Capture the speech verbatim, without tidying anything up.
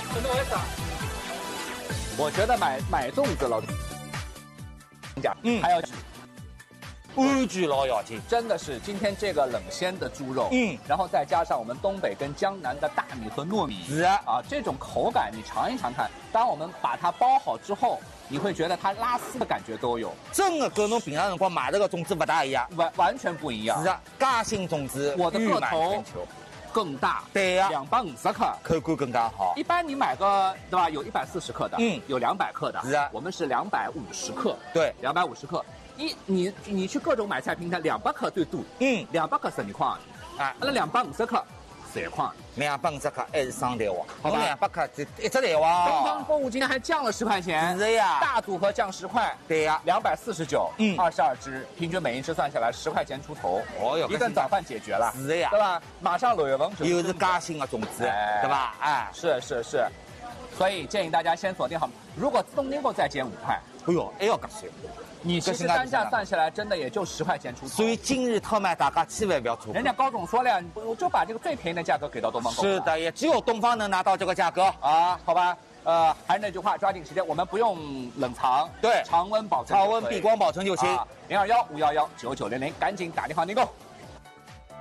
什么回事啊？ 我觉得买买粽子老讲， 嗯还要安全老要紧。 真的是今天这个冷鲜的猪肉， 嗯， 然后再加上我们东北跟江南的大米和糯米， 是啊， 啊，这种口感你尝一尝看。当我们把它包好之后，你会觉得它拉丝的感觉都有， 真的跟侬平常辰光买这个粽子不大一样。 完完全不一样。 是啊，嘉兴粽子我的誉满个头全球， 更大， 对呀、 两百五十克。 口感更加好。 一般你买个对吧？有一百四十克的， 嗯有两百克的， 是啊我们是两百五十克， 对， 两百五十克。一你你去各种买菜平台，两百克最多， 嗯， 两百克十二块， 啊， 那两百五十克十块。 两百五十克还是双蛋黄， 好吧两百克就一只蛋东方黄。 购物今天还降了十块钱， 是呀， 大组合降十块， 对呀、 两百四十九， 嗯二十二只，平均每一只算下来十块钱出头， 哦哟一顿早饭解决了， 是的呀对吧？马上六月份就又是嘉兴的粽子， 哎对吧？哎， 是是是，所以建议大家先锁定好，如果自动订购再减五块， 哎呦，还要搿些。 你其实单价算下来真的也就十块钱出头。 所以今日特卖，大家千万不要错过。 人家高总说了呀，我就把这个最便宜的价格给到东方购物。 是的，也只有东方能拿到这个价格。 啊，好吧。呃，还是那句话，抓紧时间，我们不用冷藏， 对常温保存， 常温避光保存就行。 零二幺五幺幺九九零零，赶紧打电话订购。